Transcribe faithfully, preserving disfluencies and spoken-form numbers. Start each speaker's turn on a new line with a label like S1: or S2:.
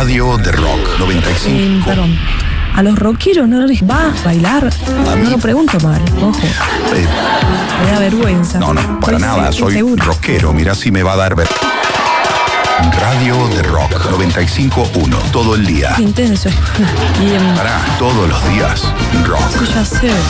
S1: Radio de Rock noventa y
S2: Eh,
S1: cinco.
S2: perdón. A los rockeros no les va a bailar.
S1: A mí-
S2: No lo pregunto mal, ojo.
S1: Eh,
S2: Me da vergüenza.
S1: no, no, para
S2: Estoy
S1: nada.
S2: se-
S1: Soy
S2: segura.
S1: rockero. Mirá si me va a dar ver. Radio de Rock noventa y cinco punto uno. Todo el día.
S2: Qué intenso. Y em,
S1: Pará, todos los días. Rock.
S2: sí, ya sé.